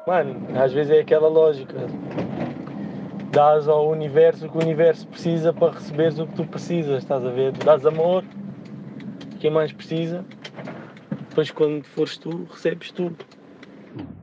Mano, às vezes é aquela lógica. Dás ao universo o que o universo precisa para receberes o que tu precisas, estás a ver? Dás amor, quem mais precisa, depois quando fores tu, recebes tu.